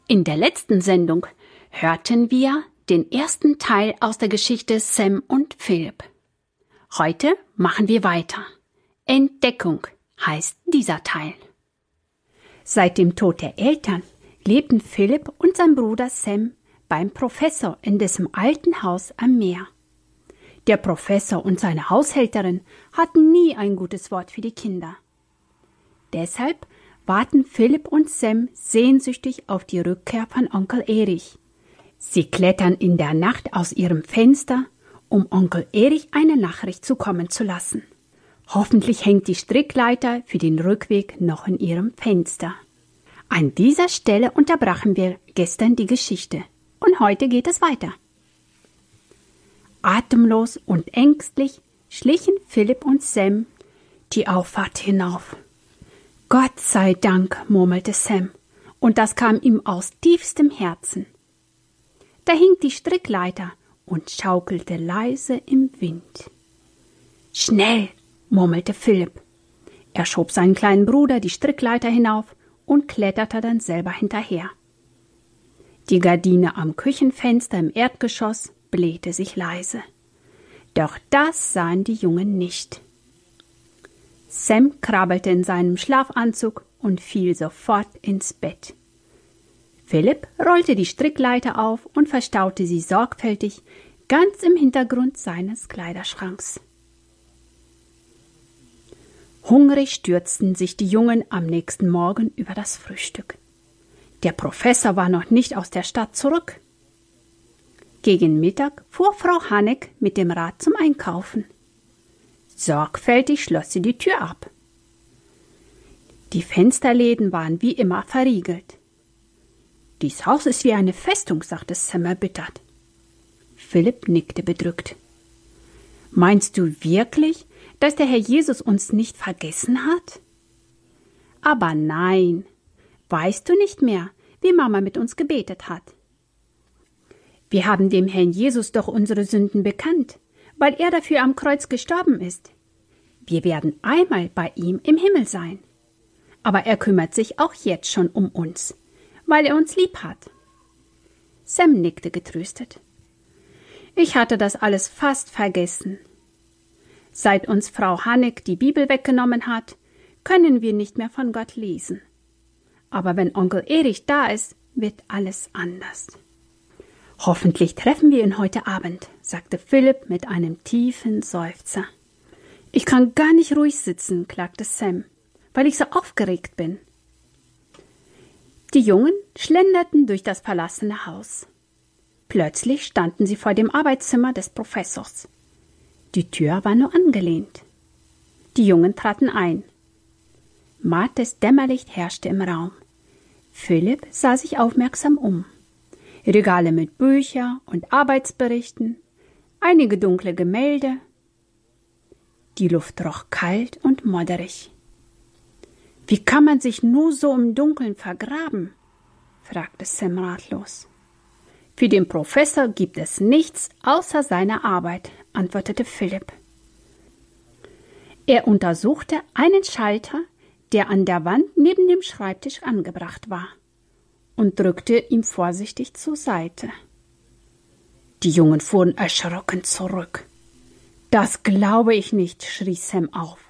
In der letzten Sendung hörten wir den ersten Teil aus der Geschichte Sam und Philipp. Heute machen wir weiter. Entdeckung heißt dieser Teil. Seit dem Tod der Eltern lebten Philipp und sein Bruder Sam beim Professor in dessen alten Haus am Meer. Der Professor und seine Haushälterin hatten nie ein gutes Wort für die Kinder. Deshalb warten Philipp und Sam sehnsüchtig auf die Rückkehr von Onkel Erich. Sie klettern in der Nacht aus ihrem Fenster, um Onkel Erich eine Nachricht zukommen zu lassen. Hoffentlich hängt die Strickleiter für den Rückweg noch in ihrem Fenster. An dieser Stelle unterbrachen wir gestern die Geschichte und heute geht es weiter. Atemlos und ängstlich schlichen Philipp und Sam die Auffahrt hinauf. Gott sei Dank, murmelte Sam, und das kam ihm aus tiefstem Herzen. Da hing die Strickleiter und schaukelte leise im Wind. Schnell, murmelte Philipp. Er schob seinen kleinen Bruder die Strickleiter hinauf und kletterte dann selber hinterher. Die Gardine am Küchenfenster im Erdgeschoss blähte sich leise. Doch das sahen die Jungen nicht. Sam krabbelte in seinem Schlafanzug und fiel sofort ins Bett. Philipp rollte die Strickleiter auf und verstaute sie sorgfältig ganz im Hintergrund seines Kleiderschranks. Hungrig stürzten sich die Jungen am nächsten Morgen über das Frühstück. Der Professor war noch nicht aus der Stadt zurück. Gegen Mittag fuhr Frau Haneck mit dem Rad zum Einkaufen. Sorgfältig schloss sie die Tür ab. Die Fensterläden waren wie immer verriegelt. »Dies Haus ist wie eine Festung«, sagte Sam erbittert. Philipp nickte bedrückt. »Meinst du wirklich, dass der Herr Jesus uns nicht vergessen hat?« »Aber nein. Weißt du nicht mehr, wie Mama mit uns gebetet hat? Wir haben dem Herrn Jesus doch unsere Sünden bekannt, weil er dafür am Kreuz gestorben ist. Wir werden einmal bei ihm im Himmel sein. Aber er kümmert sich auch jetzt schon um uns, weil er uns lieb hat.« Sam nickte getröstet. »Ich hatte das alles fast vergessen. Seit uns Frau Haneck die Bibel weggenommen hat, können wir nicht mehr von Gott lesen. Aber wenn Onkel Erich da ist, wird alles anders.« »Hoffentlich treffen wir ihn heute Abend«, sagte Philipp mit einem tiefen Seufzer. »Ich kann gar nicht ruhig sitzen«, klagte Sam, »weil ich so aufgeregt bin.« Die Jungen schlenderten durch das verlassene Haus. Plötzlich standen sie vor dem Arbeitszimmer des Professors. Die Tür war nur angelehnt. Die Jungen traten ein. Mattes Dämmerlicht herrschte im Raum. Philipp sah sich aufmerksam um. Regale mit Büchern und Arbeitsberichten, einige dunkle Gemälde. Die Luft roch kalt und modderig. »Wie kann man sich nur so im Dunkeln vergraben?« fragte Sam ratlos. »Für den Professor gibt es nichts außer seiner Arbeit«, antwortete Philipp. Er untersuchte einen Schalter, der an der Wand neben dem Schreibtisch angebracht war, und drückte ihn vorsichtig zur Seite. Die Jungen fuhren erschrocken zurück. »Das glaube ich nicht«, schrie Sam auf.